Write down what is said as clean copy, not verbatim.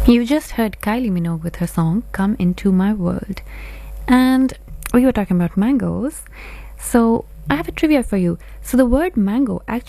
You just heard Kylie Minogue with her song Come Into My World. And we were talking about mangoes. So I have a trivia for you. So the word mango actually